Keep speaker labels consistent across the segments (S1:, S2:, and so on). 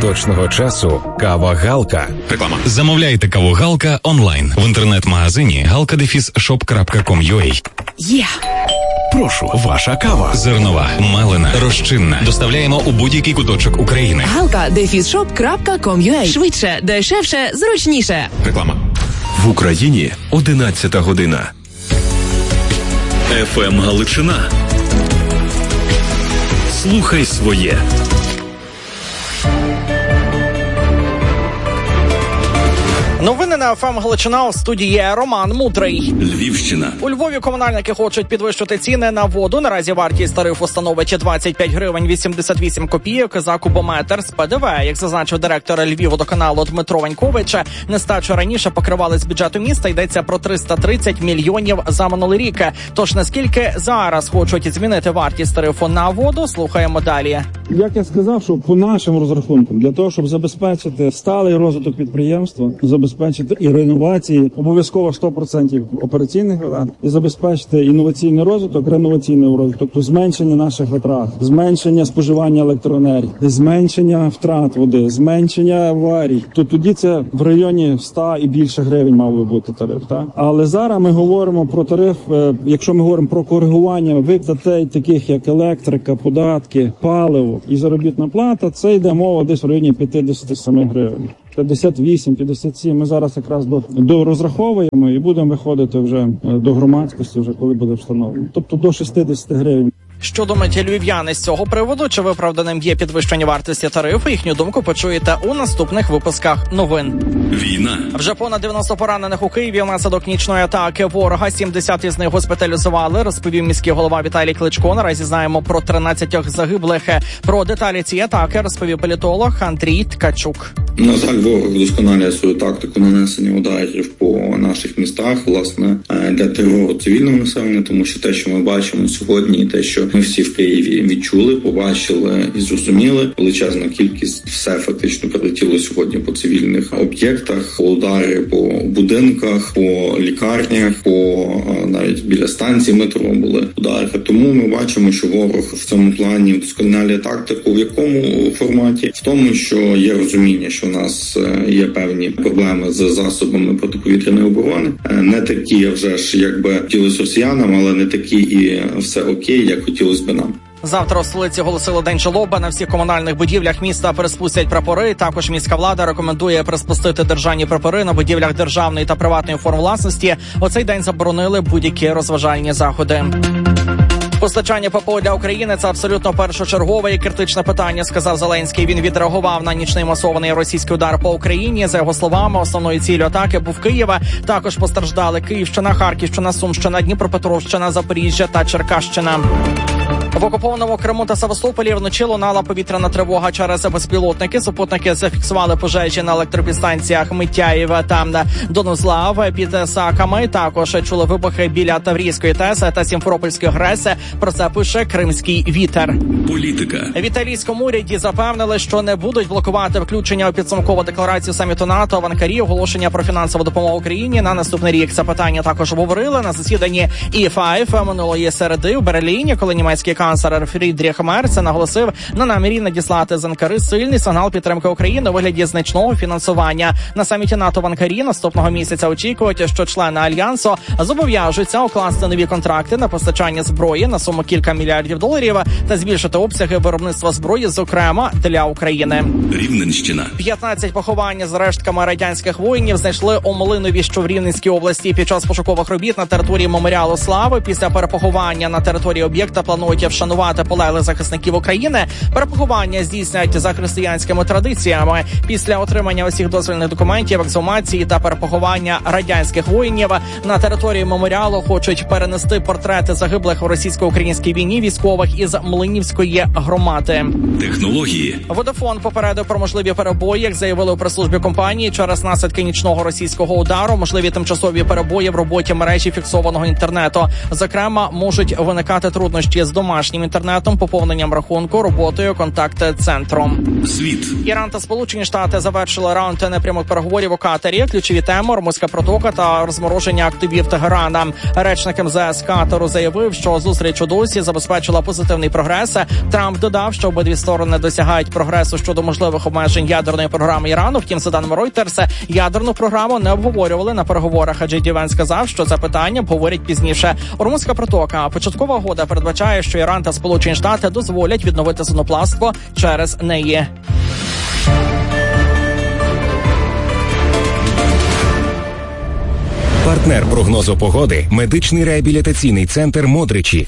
S1: точного часу кава Галка.
S2: Реклама. Замовляйте каву Галка онлайн в інтернет-магазині galka-shop.com.ua.
S3: Є!
S1: Прошу, ваша кава.
S2: Зернова, мелена, розчинна. Доставляємо у будь-який куточок України.
S3: galka-shop.com.ua. Швидше, дешевше, зручніше.
S2: Реклама.
S1: В Україні 11 година.
S4: ФМ Галичина. Слухай своє.
S5: Новини на ФМ Галичина, у студії Роман Мудрий.
S4: Львівщина.
S5: У Львові комунальники хочуть підвищити ціни на воду. Наразі вартість тарифу становить 25 гривень 88 копійок за кубометр з ПДВ. Як зазначив директор Львівводоканалу Дмитро Ванькович, нестачу раніше покривали з бюджету міста. Йдеться про 330 мільйонів за минулий рік. Тож наскільки зараз хочуть змінити вартість тарифу на воду, слухаємо далі.
S6: Як я сказав, що по нашим розрахункам, для того, щоб забезпечити сталий розвиток підприємства, забезпечити і реновації, обов'язково 100% операційних витрат, і забезпечити інноваційний розвиток, реноваційний розвиток, тобто зменшення наших витрат, зменшення споживання електроенергії, зменшення втрат води, зменшення аварій, то тоді це в районі 100 і більше гривень мав би бути тариф. Так? Але зараз ми говоримо про тариф, якщо ми говоримо про коригування виплат таких як електрика, податки, паливо і заробітна плата, це йде мова десь в районі 57 гривень. 58, 57 ми зараз якраз до розраховуємо і будемо виходити вже до громадськості, вже коли буде встановлено. Тобто до 60 гривень.
S5: Що думають львів'яни з цього приводу? Чи виправданим є підвищення вартості тарифу? Їхню думку почуєте у наступних випусках новин.
S4: Війна.
S5: Вже понад 90 поранених у Києві внаслідок нічної атаки ворога. 70 із них госпіталізували, розповів міський голова Віталій Кличко. Наразі знаємо про 13 загиблих. Про деталі цієї атаки розповів політолог Андрій Ткачук.
S7: На жаль, ворог вдосконалює свою тактику нанесення ударів по наших містах, власне, для терору цивільного населення, тому що те, що ми бачимо сьогодні, і те, що ми всі в Києві відчули, побачили і зрозуміли, величезна кількість все фактично прилетіло сьогодні по цивільних об'єктах, удари по будинках, по лікарнях, по навіть біля станції метро були удари. Тому ми бачимо, що ворог в цьому плані вдосконалює тактику. В якому форматі? В тому, що є розуміння, що у нас є певні проблеми з засобами протиповітряної оборони. Не такі, вже ж, якби хотілося росіянам, але не такі і все окей, як хотілося б нам.
S5: Завтра у столиці оголосили День жолоба. На всіх комунальних будівлях міста приспустять прапори. Також міська влада рекомендує приспустити державні прапори на будівлях державної та приватної форм власності. У цей день заборонили будь-які розважальні заходи. Постачання ППО для України – це абсолютно першочергове і критичне питання, сказав Зеленський. Він відреагував на нічний масований російський удар по Україні. За його словами, основною ціллю атаки був Київ. Також постраждали Київщина, Харківщина, Сумщина, Дніпропетровщина, Запоріжжя та Черкащина. В окупованому Криму та Севастополі вночі лунала повітряна тривога через безпілотники. Супутники зафіксували пожежі на електропідстанціях Миттяїв та Донузлав під Саками. Також чули вибухи біля Таврійської ТЕС та Сімферопольської ГРЕС. Про це пише Кримський вітер.
S4: Політика.
S5: В італійському уряді запевнили, що не будуть блокувати включення у підсумкову декларацію саміту НАТО в Анкарі оголошення про фінансову допомогу Україні на наступний рік. Це питання також обговорили на засіданні E5 минулої середи у Берліні, коли німецький канцлер Фрідріх Мерц наголосив на намірі надіслати з Анкари сильний сигнал підтримки України у вигляді значного фінансування. На саміті НАТО в Анкарі наступного місяця очікують, що члени Альянсу зобов'яжуться укласти нові контракти на постачання зброї на суму кілька мільярдів доларів та збільшити обсяги виробництва зброї, зокрема для України.
S4: Рівненщина.
S5: 15 поховань з рештками радянських воїнів знайшли у Млинові, що в Рівненській області. Під час пошукових робіт на території Меморіалу Слави після перепоховання на території об'єкта планують вшанувати полеглих захисників України. Перепоховання здійснять за християнськими традиціями. Після отримання усіх дозвільних документів, ексгумації та перепоховання радянських воїнів на території меморіалу хочуть перенести портрети загиблих у російсько-українській війні військових із Млинівської громади.
S4: Технології.
S5: Водафон попередив про можливі перебої, як заявили у прес-службі компанії, через наслідки нічного російського удару, можливі тимчасові перебої в роботі мережі фіксованого інтернету. Зокрема, можуть виникати труднощі з домашніми домашнім інтернетом, поповненням рахунку, роботою контакт-центром.
S4: Світ.
S5: Іран та Сполучені Штати завершили раунд непрямих переговорів у Катарі. Ключові теми – Ормузька протока та розмороження активів Тегерана. Речник МЗС Катару заявив, що зустріч у Досі забезпечила позитивний прогрес. Трамп додав, що обидві сторони досягають прогресу щодо можливих обмежень ядерної програми Ірану. Втім, за даними Reuters, ядерну програму не обговорювали на переговорах, адже Дівен сказав, що це питання обговорять пізніше. Ормузька протока. Початкова угода передбачає, що Іран та Сполучені Штати дозволять відновити судноплавство через неї.
S1: Партнер прогнозу погоди – медичний реабілітаційний центр «Модричі».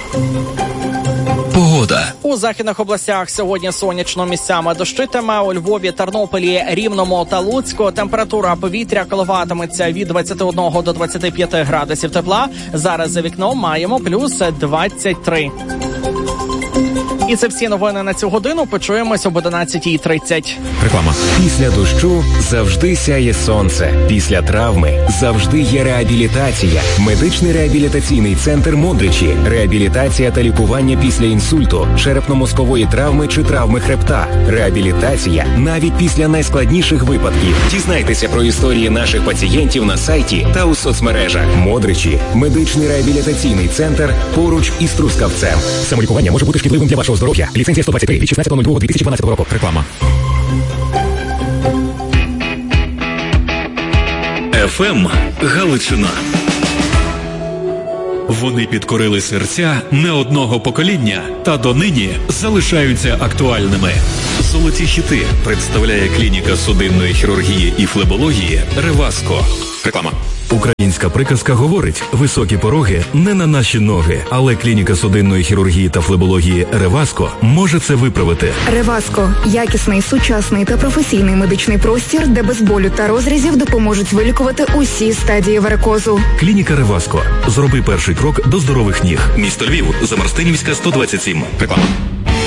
S4: Погода.
S5: У західних областях сьогодні сонячно, місцями дощитиме. У Львові, Тернополі, Рівному та Луцьку температура повітря коливатиметься від 21 до 25 градусів тепла. Зараз за вікном маємо плюс 23. І це всі новини на цю годину. Почуємось об 11:30.
S2: Реклама.
S1: Після дощу завжди сяє сонце. Після травми завжди є реабілітація. Медичний реабілітаційний центр «Модричі». Реабілітація та лікування після інсульту, черепно-мозкової травми чи травми хребта. Реабілітація навіть після найскладніших випадків. Дізнайтеся про історії наших пацієнтів на сайті та у соцмережах. «Модричі» – медичний реабілітаційний центр поруч із Трускавцем.
S2: Самолікування може бути шкідливим для вашого здоров'я. Ліцензія 123 від 16.02.2012 року. Реклама.
S4: ФМ Галичина. Вони підкорили серця не одного покоління та донині залишаються актуальними. Золоті хіти представляє клініка судинної хірургії і флебології «Реваско».
S2: Реклама.
S1: Українська приказка говорить: високі пороги не на наші ноги, але клініка судинної хірургії та флебології «Реваско» може це виправити.
S8: «Реваско» – якісний, сучасний та професійний медичний простір, де без болю та розрізів допоможуть вилікувати усі стадії варикозу.
S1: Клініка «Реваско». Зроби перший крок до здорових ніг.
S4: Місто Львів, Замарстинівська, 127.
S2: Реклама.